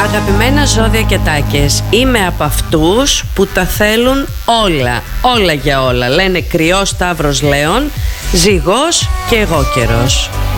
Αγαπημένα ζώδια και τάκες, είμαι από αυτούς που τα θέλουν όλα, όλα για όλα. Λένε Κρυός, Ταύρος, Λέων, Ζυγός και εγώ καιρός.